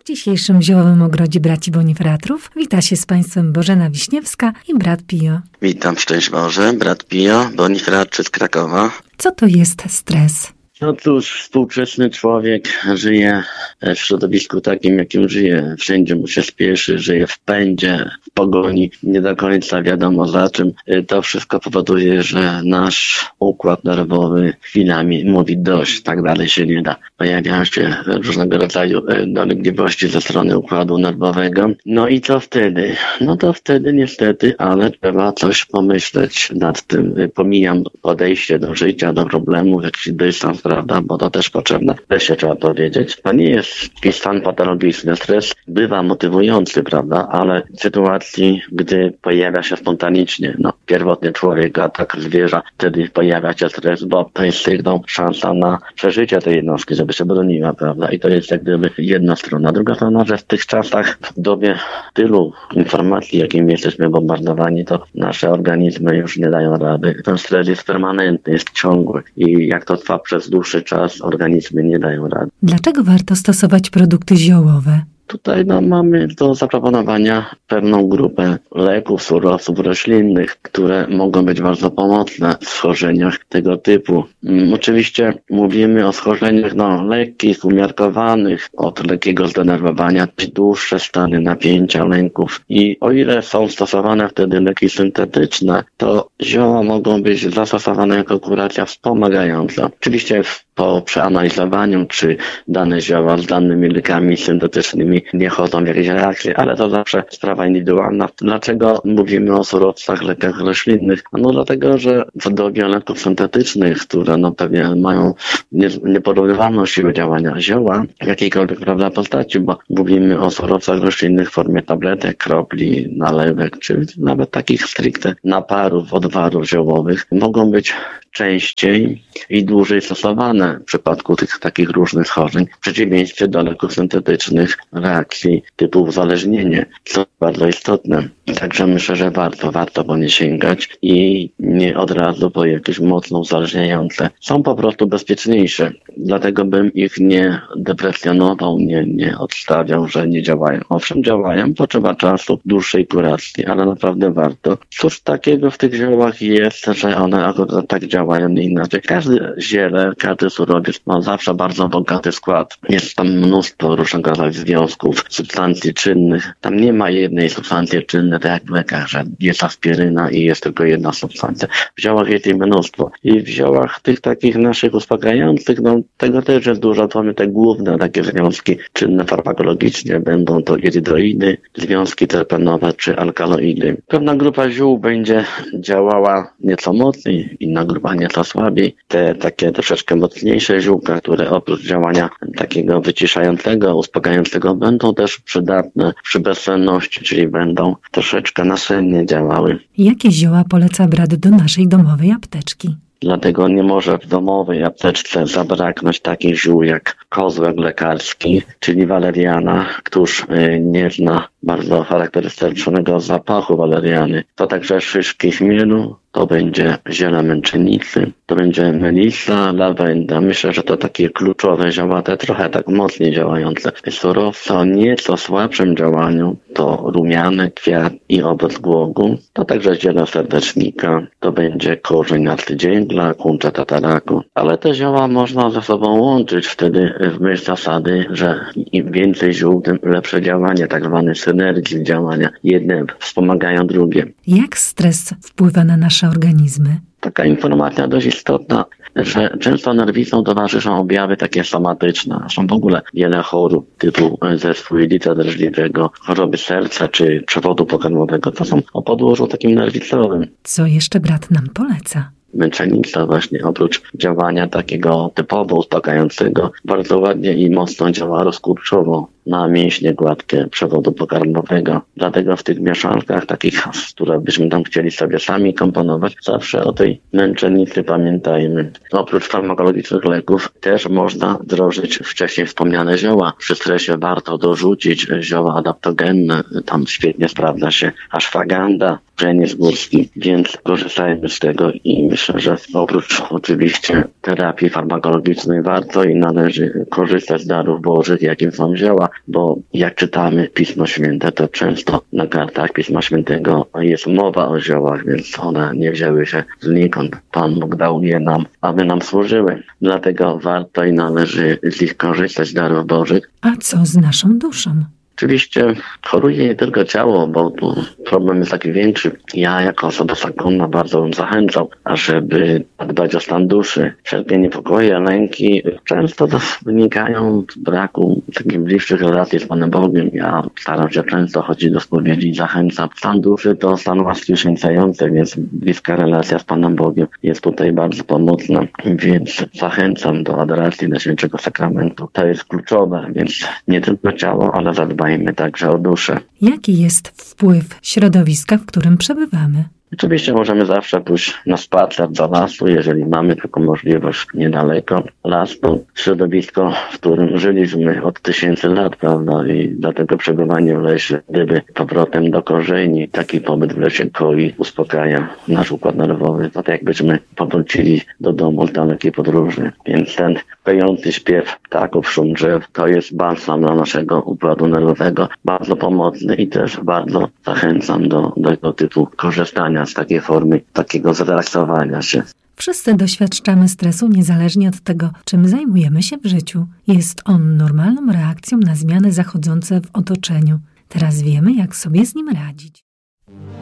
dzisiejszym ziołowym ogrodzie braci Bonifratrów wita się z Państwem Bożena Wiśniewska i brat Pio. Witam, szczęść Boże, brat Pio, Bonifratrzy z Krakowa. Co to jest stres? No cóż, współczesny człowiek żyje w środowisku takim, jakim żyje. Wszędzie mu się spieszy, żyje w pędzie, w pogoni, nie do końca wiadomo za czym. To wszystko powoduje, że nasz układ nerwowy chwilami mówi dość, tak dalej się nie da. Pojawiają się różnego rodzaju dolegliwości ze strony układu nerwowego. No i co wtedy? No to wtedy niestety, ale trzeba coś pomyśleć nad tym. Pomijam podejście do życia, do problemów, jakiś dystans, prawda, bo to też potrzebne. Też się trzeba powiedzieć. To nie jest jakiś stan patologiczny. Stres bywa motywujący, prawda, ale w sytuacji, gdy pojawia się spontanicznie, pierwotnie człowiek, a tak zwierza, wtedy pojawia się stres, bo to jest sygnał, szansa na przeżycie tej jednostki, żeby się broniła, prawda, i to jest jak gdyby jedna strona. Druga strona, że w tych czasach, w dobie tylu informacji, jakimi jesteśmy bombardowani, to nasze organizmy już nie dają rady. Ten stres jest permanentny, jest ciągły i jak to trwa przez dłuższy czas, organizmy nie dają rady. Dlaczego warto stosować produkty ziołowe? Tutaj mamy do zaproponowania pewną grupę leków, surowców roślinnych, które mogą być bardzo pomocne w schorzeniach tego typu. Oczywiście mówimy o schorzeniach lekkich, umiarkowanych, od lekkiego zdenerwowania, dłuższe stany napięcia, lęków. I o ile są stosowane wtedy leki syntetyczne, to zioła mogą być zastosowane jako kuracja wspomagająca. Oczywiście po przeanalizowaniu, czy dane zioła z danymi lekami syntetycznymi nie chodzą w jakieś reakcje, ale to zawsze sprawa indywidualna. Dlaczego mówimy o surowcach, lekach roślinnych? No dlatego, że w dobie leków syntetycznych, które pewnie mają nieporównywalną siłę działania zioła w jakiejkolwiek postaci, bo mówimy o surowcach roślinnych w formie tabletek, kropli, nalewek, czy nawet takich stricte naparów, odwarów ziołowych, mogą być częściej i dłużej stosowane w przypadku tych takich różnych schorzeń, w przeciwieństwie do leków syntetycznych reakcji typu uzależnienie, co bardzo istotne. Także myślę, że warto po nie sięgać i nie od razu po jakieś mocno uzależniające. Są po prostu bezpieczniejsze, dlatego bym ich nie deprecjonował, nie odstawiał, że nie działają. Owszem, działają, potrzeba czasu, dłuższej kuracji, ale naprawdę warto. Cóż takiego w tych ziołach jest, że one akurat tak działają, nie inaczej. Każdy ziele, każdy surowiec ma zawsze bardzo bogaty skład. Jest tam mnóstwo różnego rodzaju związków, substancji czynnych. Tam nie ma jednej substancji czynnej, tak jak w lekach, że jest aspiryna i jest tylko jedna substancja. W ziołach jest ich mnóstwo. I w ziołach tych takich naszych uspokajających, tego też jest dużo. To te główne takie związki czynne farmakologicznie będą to irydoidy, związki terpenowe czy alkaloidy. Pewna grupa ziół będzie działała nieco mocniej, inna grupa nieco słabiej. Te takie troszeczkę mocniejsze ziółka, które oprócz działania takiego wyciszającego, uspokajającego będą też przydatne przy bezsenności, czyli będą troszeczkę nasennie działały. Jakie zioła poleca brat do naszej domowej apteczki? Dlatego nie może w domowej apteczce zabraknąć takich ziół jak kozłek lekarski, czyli waleriana. Któż nie zna bardzo charakterystycznego zapachu waleriany. To także szyszki chmielu, to będzie ziele męczennicy, to będzie melisa, lawenda. Myślę, że to takie kluczowe zioła, te trochę tak mocniej działające. Surowce o nieco słabszym działaniu to rumiany, kwiat i owoc głogu. To także ziele serdecznika, to będzie korzeń arcydzięgla, kuncze tataraku. Ale te zioła można ze sobą łączyć wtedy w myśl zasady, że im więcej ziół, tym lepsze działanie, tak zwany synergii działania. Jedne wspomagają drugie. Jak stres wpływa na nasze organizmy? Taka informacja dość istotna, że często nerwicom towarzyszą objawy takie somatyczne. Są w ogóle wiele chorób typu zespół jelita drażliwego, choroby serca czy przewodu pokarmowego. To są o podłożu takim nerwicowym. Co jeszcze brat nam poleca? Męczennica właśnie oprócz działania takiego typowo uspokajającego bardzo ładnie i mocno działa rozkurczowo na mięśnie gładkie przewodu pokarmowego. Dlatego w tych mieszankach takich, które byśmy tam chcieli sobie sami komponować, zawsze o tej męczennicy pamiętajmy. Oprócz farmakologicznych leków też można wdrożyć wcześniej wspomniane zioła. Przy stresie warto dorzucić zioła adaptogenne. Tam świetnie sprawdza się ashwagandha, żeniec górski, więc korzystajmy z tego i myślę, że oprócz oczywiście terapii farmakologicznej warto i należy korzystać z darów bożych, jakim są zioła. bo jak czytamy Pismo Święte, to często na kartach Pisma Świętego jest mowa o ziołach, więc one nie wzięły się znikąd. Pan Bóg dał je nam, aby nam służyły. Dlatego warto i należy z nich korzystać, darów Bożych. A co z naszą duszą? Oczywiście choruje nie tylko ciało, bo tu problem jest taki większy. Ja jako osoba zakonna bardzo bym zachęcał, ażeby dbać o stan duszy. Wszelkie niepokoje, lęki często wynikają z braku takich bliższych relacji z Panem Bogiem. Ja staram się często chodzić do spowiedzi i zachęcam. Stan duszy to stan łaski uświęcający, więc bliska relacja z Panem Bogiem jest tutaj bardzo pomocna, więc zachęcam do adoracji Najświętszego Sakramentu. To jest kluczowe, więc nie tylko ciało, ale zadbajmy także o duszę. Jaki jest wpływ środowiska, w którym przebywamy? Oczywiście możemy zawsze pójść na spacer do lasu, jeżeli mamy taką możliwość niedaleko. Las to środowisko, w którym żyliśmy od tysięcy lat, prawda? I dlatego przebywanie w lesie, gdyby powrotem do korzeni, taki pobyt w lesie koi, uspokaja nasz układ nerwowy. To tak jakbyśmy powrócili do domu z dalekiej podróży. Więc ten kojący śpiew ptaków, szum drzew, to jest balsam dla naszego układu nerwowego, bardzo pomocny i też bardzo zachęcam do tego typu korzystania z takiej formy, takiego zrelaksowania się. Wszyscy doświadczamy stresu niezależnie od tego, czym zajmujemy się w życiu. Jest on normalną reakcją na zmiany zachodzące w otoczeniu. Teraz wiemy, jak sobie z nim radzić.